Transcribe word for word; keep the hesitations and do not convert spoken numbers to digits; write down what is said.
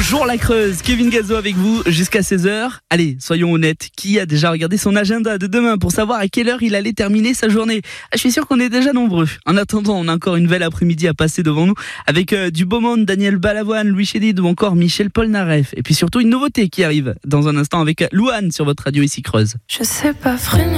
Bonjour la Creuse, Kevin Gazo avec vous jusqu'à seize heures. Allez, soyons honnêtes, qui a déjà regardé son agenda de demain pour savoir à quelle heure il allait terminer sa journée? Je suis sûr qu'on est déjà nombreux. En attendant, on a encore une belle après-midi à passer devant nous avec euh, du beau monde, Daniel Balavoine, Louis Chédid ou encore Michel Polnareff. Et puis surtout une nouveauté qui arrive dans un instant avec Louane sur votre radio ici Creuse. Je sais pas freiner.